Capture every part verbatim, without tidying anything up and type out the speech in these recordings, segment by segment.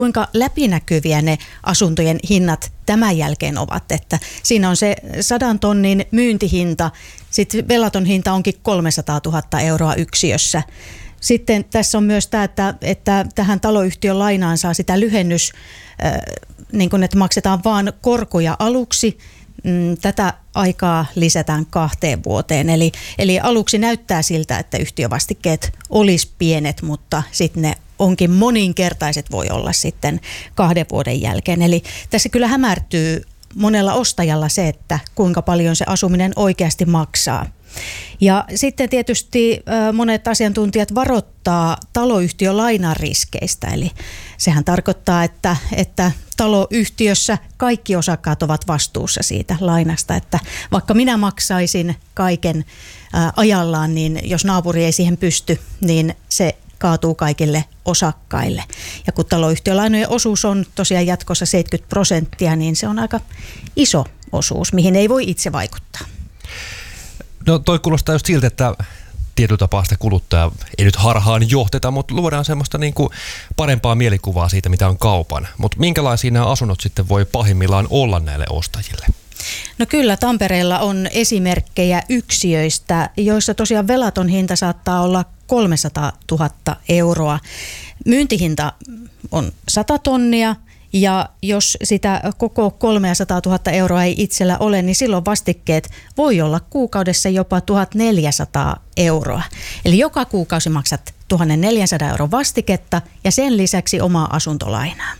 kuinka läpinäkyviä ne asuntojen hinnat tämän jälkeen ovat, että siinä on se sadan tonnin myyntihinta, sitten velaton hinta onkin kolmesataatuhatta euroa yksiössä. Sitten tässä on myös tämä, että, että tähän taloyhtiön lainaan saa sitä lyhennys, äh, niin kuin että maksetaan vaan korkoja aluksi. Tätä aikaa lisätään kahteen vuoteen. Eli, eli aluksi näyttää siltä, että yhtiövastikkeet olisi pienet, mutta sitten ne onkin moninkertaiset voi olla sitten kahden vuoden jälkeen. Eli tässä kyllä hämärtyy monella ostajalla se, että kuinka paljon se asuminen oikeasti maksaa. Ja sitten tietysti monet asiantuntijat varoittaa taloyhtiön lainariskeistä, eli sehän tarkoittaa, että, että taloyhtiössä kaikki osakkaat ovat vastuussa siitä lainasta, että vaikka minä maksaisin kaiken ajallaan, niin jos naapuri ei siihen pysty, niin se kaatuu kaikille osakkaille. Ja kun taloyhtiölainojen osuus on tosiaan jatkossa seitsemänkymmentä prosenttia, niin se on aika iso osuus, mihin ei voi itse vaikuttaa. No toi kuulostaa just siltä, että tietyllä tapaa sitä kuluttajaa ei nyt harhaan johteta, mutta luodaan semmoista niin kuin parempaa mielikuvaa siitä, mitä on kaupan. Mutta minkälaisia nämä asunnot sitten voi pahimmillaan olla näille ostajille? No kyllä, Tampereella on esimerkkejä yksiöistä, joissa tosiaan velaton hinta saattaa olla kolmesataatuhatta euroa. Myyntihinta on sata tonnia. Ja jos sitä koko kolmesataatuhatta euroa ei itsellä ole, niin silloin vastikkeet voi olla kuukaudessa jopa tuhatneljäsataa euroa. Eli joka kuukausi maksat tuhatneljäsataa euron vastiketta ja sen lisäksi omaa asuntolainaa.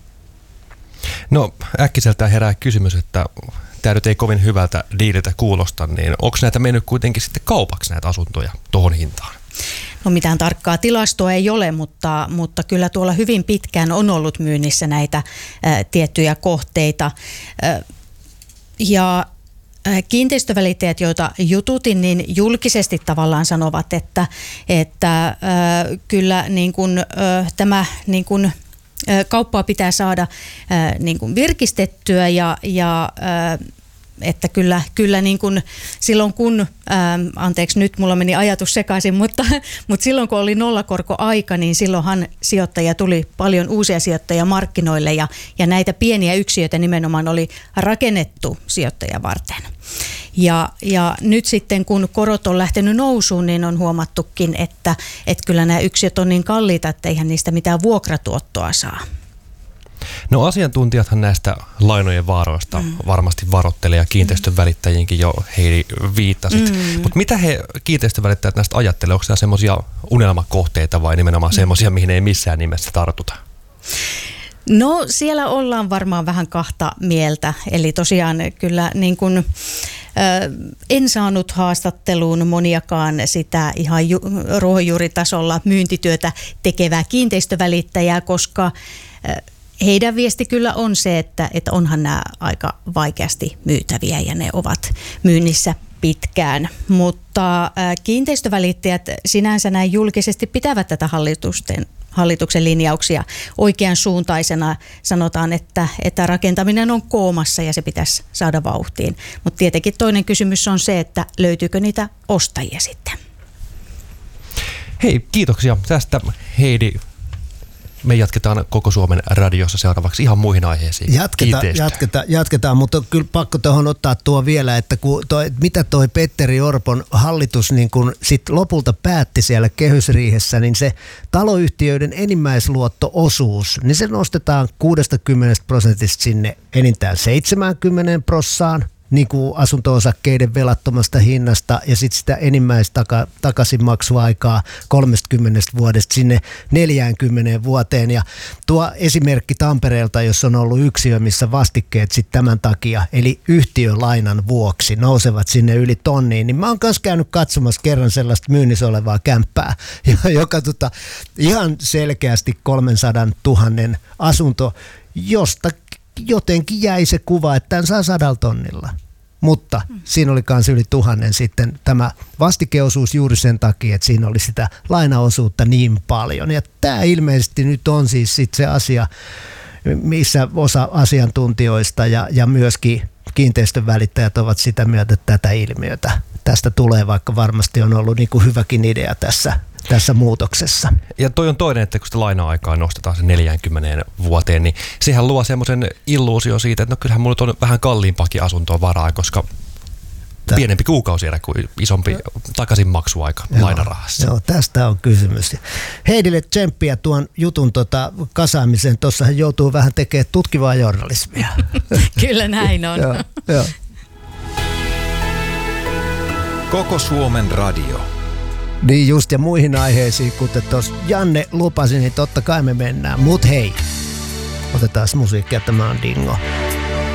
No äkkiseltään herää kysymys, että tämä nyt ei kovin hyvältä diililtä kuulosta, niin onko näitä mennyt kuitenkin sitten kaupaksi näitä asuntoja tuohon hintaan? No mitään tarkkaa tilastoa ei ole, mutta, mutta kyllä tuolla hyvin pitkään on ollut myynnissä näitä ää, tiettyjä kohteita. Ää, ja ää, kiinteistövälittäjät, joita jututin, niin julkisesti tavallaan sanovat, että, että ää, kyllä niin kun, ää, tämä niin kun, ää, kauppaa pitää saada ää, niin kun virkistettyä ja, ja ää, että kyllä, kyllä niin kuin silloin kun, ää, anteeksi nyt mulla meni ajatus sekaisin, mutta, mutta silloin kun oli nollakorkoaika, niin silloinhan sijoittajia tuli paljon uusia sijoittajia markkinoille ja, ja näitä pieniä yksiöitä nimenomaan oli rakennettu sijoittajia varten. Ja, ja nyt sitten kun korot on lähtenyt nousuun, niin on huomattukin, että, että kyllä nämä yksiöt on niin kalliita, että eihän niistä mitään vuokratuottoa saa. No asiantuntijathan näistä lainojen vaaroista mm. varmasti varoittelee ja kiinteistön välittäjiinkin jo Heidi viittasit. Mm. Mutta mitä he kiinteistövälittäjät näistä ajattelee? Onko nämä semmoisia unelmakohteita vai nimenomaan mm. semmoisia, mihin ei missään nimessä tartuta? No siellä ollaan varmaan vähän kahta mieltä. Eli tosiaan kyllä niin kuin, äh, en saanut haastatteluun moniakaan sitä ihan ju- ruohonjuuritasolla myyntityötä tekevää kiinteistövälittäjää, koska äh, heidän viesti kyllä on se, että, että onhan nämä aika vaikeasti myytäviä ja ne ovat myynnissä pitkään. Mutta ää, kiinteistövälittäjät sinänsä näin julkisesti pitävät tätä hallitusten, hallituksen linjauksia oikean suuntaisena. Sanotaan, että, että rakentaminen on koomassa ja se pitäisi saada vauhtiin. Mutta tietenkin toinen kysymys on se, että löytyykö niitä ostajia sitten. Hei, kiitoksia tästä Heidi. Me jatketaan Koko Suomen radiossa seuraavaksi ihan muihin aiheisiin. Jatketaan, jatketaan, jatketaan, mutta kyllä pakko tuohon ottaa tuo vielä, että kun toi, mitä toi Petteri Orpon hallitus niin kun sit lopulta päätti siellä kehysriihessä, niin se taloyhtiöiden enimmäisluotto-osuus, niin se nostetaan kuusikymmentä prosentista sinne enintään seitsemänkymmentä prossaan. Niin kuin asunto-osakkeiden velattomasta hinnasta ja sitten sitä enimmäistakaisinmaksuaikaa kolmekymmentä vuodesta sinne neljäänkymmeneen vuoteen. Ja tuo esimerkki Tampereelta, jos on ollut yksiö, missä vastikkeet sitten tämän takia, eli yhtiölainan vuoksi nousevat sinne yli tonniin, niin mä oon myös käynyt katsomassa kerran sellaista myynnissä olevaa kämppää, joka tota, ihan selkeästi kolmesataatuhatta asunto, josta jotenkin jäi se kuva, että tämän saa sadalla tonnilla. Mutta mm. siinä oli myös yli tuhannen sitten tämä vastikeosuus juuri sen takia, että siinä oli sitä lainaosuutta niin paljon. Ja tämä ilmeisesti nyt on siis sit se asia, missä osa asiantuntijoista ja, ja myöskin kiinteistön välittäjät ovat sitä mieltä, että tätä ilmiötä tästä tulee, vaikka varmasti on ollut niin kuin hyväkin idea tässä tässä muutoksessa. Ja toi on toinen, että kun sitä laina-aikaa nostetaan se neljäänkymmeneen vuoteen, niin sehän luo semmoisen illuusion siitä, että no kyllähän mulla on vähän kalliimpakin asuntoa varaa, koska Tä... pienempi kuukausierä kuin isompi takaisinmaksuaika lainarahassa. Joo, tästä on kysymys. Heidille tsemppiä tuon jutun tota, kasaamiseen. Tuossa hän joutuu vähän tekemään tutkivaa journalismia. Kyllä näin on. Joo, joo. Koko Suomen radio. Niin just, ja muihin aiheisiin, kuten tuossa Janne lupasi, niin totta kai me mennään. Mut hei, otetaan musiikkia, tämä on Dingo.